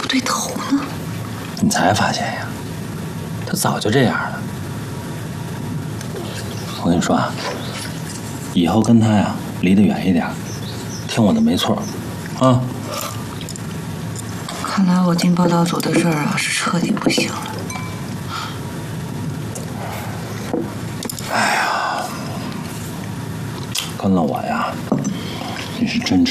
对头呢？ 你才发现呀？他早就这样了。我跟你说啊，以后跟他呀离得远一点，听我的没错，啊。 看来我进报道组的事儿啊是彻底不行了。 哎呀，跟了我呀，你是真